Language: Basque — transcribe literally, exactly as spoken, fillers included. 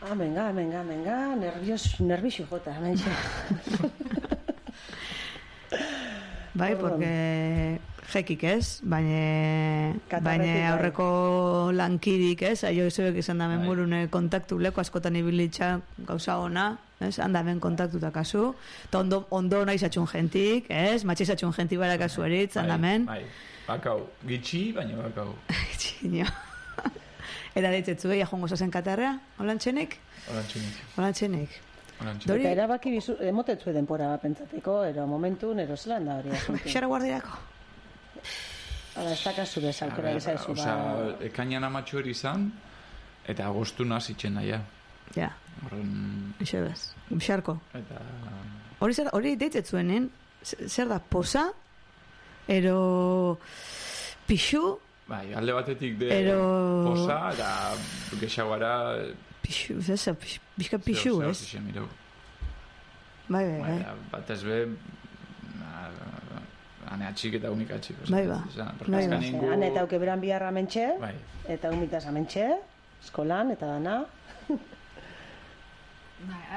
Ah, venga, venga, venga, nervios, nervixo jota, nahixe. Bai, porque jekik ez, baina baina aurreko lankidik ez, aio izuek izan damen burune kontaktu leko askotan ibilitza gauza ona, ez, handamen kontaktuta kasu, eta ondo, ondo nahi zatxun jentik, ez, matxizatxun jentik barakazu eritz, handamen. Bai, bakau, gitxi, baina bakau. Gitxi, nio. Eta ditzetzu, eia jongo zazen katarrea, holantxenik? Holantxenik. Holantxenik. Dori... Eta erabaki bizu, emotetzu denpora pentsateko, ero momentu, nero zelan da hori. Xara guardirako. Hala, ez dakazu bezalkera izaizu. Osa, ekainan amatxo eri izan, eta agostu nazitzen naia. Ja. Horren... Ixo bez. Xarko. Eta... Hori zer, hori deitetzuenen, zer da, posa, ero pixu, bai, alde batetik de ero... posa, eta gexaguara... Pixu, zesa, bizka pixu, ez? Bai, bai, bai. Bat ez be, ane atxik eta unik atxik. Bai, ba. Ane eta auke beran biharra mentxe, eta umitaz amentxe, eskolan, eta dana.